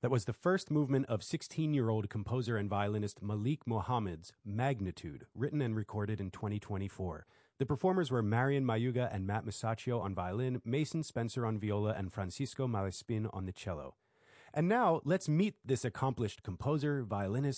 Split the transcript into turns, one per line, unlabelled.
That was the first movement of 16-year-old composer and violinist Malik Mohammed's Magnitude, written and recorded in 2024. The performers were Marian Mayuga and Matt Masaccio on violin, Mason Spencer on viola, and Francisco Malespin on the cello. And now, let's meet this accomplished composer, violinist,